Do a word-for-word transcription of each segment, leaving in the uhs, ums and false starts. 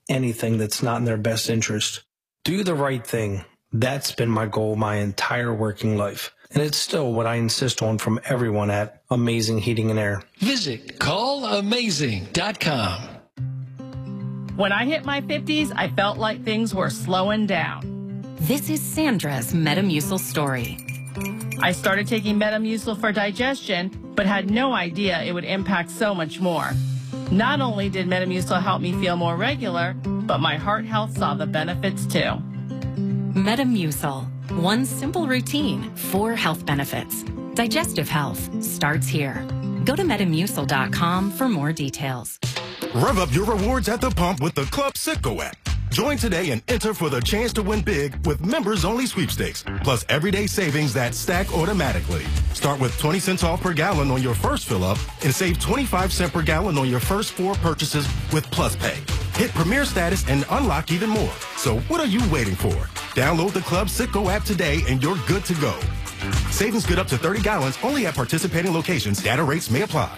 anything that's not in their best interest. Do the right thing. That's been my goal my entire working life. And it's still what I insist on from everyone at Amazing Heating and Air. Visit call amazing dot com. When I hit my fifties, I felt like things were slowing down. This is Sandra's Metamucil story. I started taking Metamucil for digestion, but had no idea it would impact so much more. Not only did Metamucil help me feel more regular, but my heart health saw the benefits too. Metamucil. One simple routine, four health benefits. Digestive health starts here. Go to metamucil dot com for more details. Rev up your rewards at the pump with the Club Citgo app. Join today and enter for the chance to win big with members-only sweepstakes, plus everyday savings that stack automatically. Start with twenty cents off per gallon on your first fill-up and save twenty-five cents per gallon on your first four purchases with Plus Pay. Hit Premier status and unlock even more. So what are you waiting for? Download the Club Citgo app today and you're good to go. Savings good up to thirty gallons only at participating locations. Data rates may apply.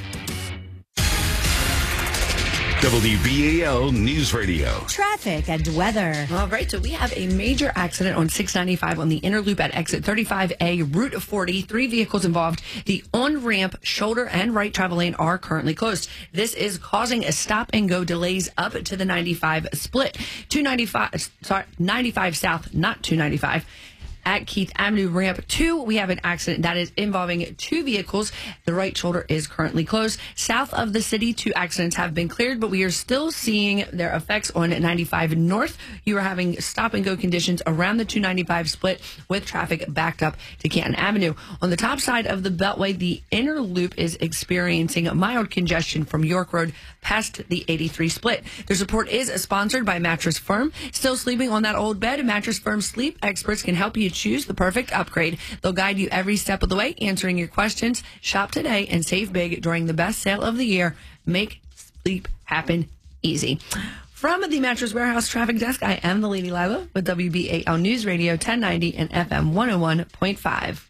W B A L News Radio. Traffic and weather. All right, so we have a major accident on six ninety-five on the inner loop at exit thirty-five A, Route forty. Three vehicles involved. The on-ramp, shoulder, and right travel lane are currently closed. This is causing a stop-and-go delays up to the ninety-five split. two ninety-five, sorry, ninety-five south, not two ninety-five. At Keith Avenue Ramp two, we have an accident that is involving two vehicles. The right shoulder is currently closed. South of the city, two accidents have been cleared, but we are still seeing their effects on ninety-five North. You are having stop-and-go conditions around the two ninety-five split with traffic backed up to Canton Avenue. On the top side of the Beltway, the inner loop is experiencing mild congestion from York Road past the eighty-three split. This report is sponsored by Mattress Firm. Still sleeping on that old bed? Mattress Firm sleep experts can help you choose the perfect upgrade. They'll guide you every step of the way, answering your questions. Shop today and save big during the best sale of the year. Make sleep happen easy. From the Mattress Warehouse Traffic Desk, I am the Lady Lila with W B A L News Radio ten ninety and F M one oh one point five.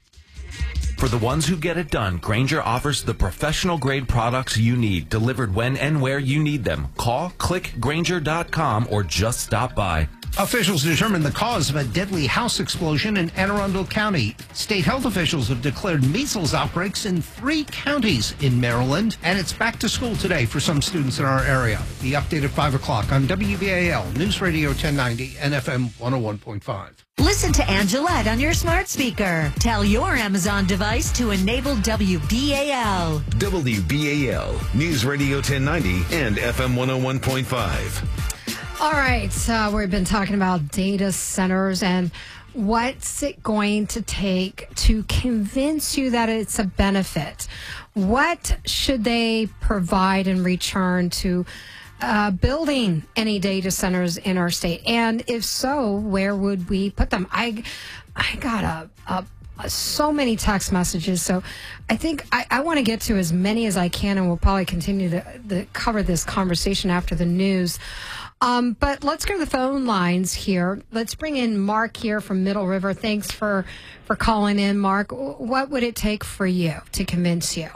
For the ones who get it done, Grainger offers the professional-grade products you need, delivered when and where you need them. Call, click Grainger dot com, or just stop by. Officials determined the cause of a deadly house explosion in Anne Arundel County. State health officials have declared measles outbreaks in three counties in Maryland, and it's back to school today for some students in our area. The update at five o'clock on W B A L News Radio ten ninety and F M one oh one point five. Listen to Angelette on your smart speaker. Tell your Amazon device to enable W B A L. W B A L News Radio ten ninety and F M one oh one point five. All right, uh, we've been talking about data centers and what's it going to take to convince you that it's a benefit? What should they provide in return to uh, building any data centers in our state? And if so, where would we put them? I, I got a, a so many text messages, so I think I, I want to get to as many as I can, and we'll probably continue to, to cover this conversation after the news. Um, but let's go to the phone lines here. Let's bring in Mark here from Middle River. Thanks for, for calling in, Mark. What would it take for you to convince you?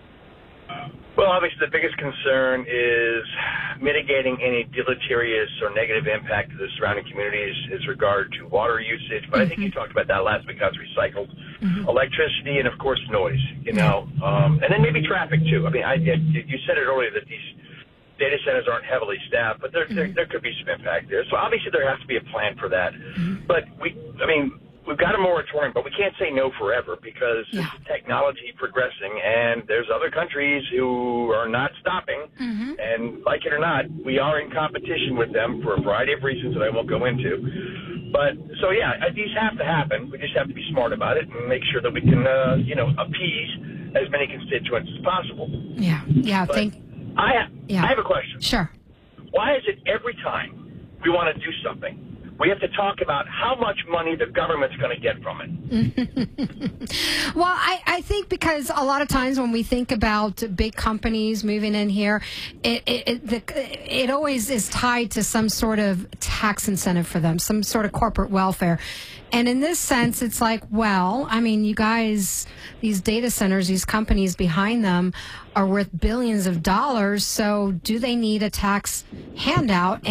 Well, obviously the biggest concern is mitigating any deleterious or negative impact to the surrounding communities as regard to water usage. But mm-hmm. I think you talked about that last week, how it's recycled. Mm-hmm. Electricity and, of course, noise, you know. Um, and then maybe traffic, too. I mean, I, you said it earlier that these data centers aren't heavily staffed, but there, mm-hmm. there there could be some impact there. So obviously there has to be a plan for that. Mm-hmm. But we, I mean, we've got a moratorium, but we can't say no forever because yeah. technology progressing, and there's other countries who are not stopping. Mm-hmm. And like it or not, we are in competition with them for a variety of reasons that I won't go into. But so yeah, these have to happen. We just have to be smart about it and make sure that we can, uh, you know, appease as many constituents as possible. Yeah, yeah. But thank. I have, yeah. I have a question. Sure. Why is it every time we want to do something, we have to talk about how much money the government's going to get from it? Well, I, I think because a lot of times when we think about big companies moving in here, it it, it, the, it always is tied to some sort of tax incentive for them, some sort of corporate welfare. And in this sense, it's like, well, I mean, you guys, these data centers, these companies behind them are worth billions of dollars. So do they need a tax handout?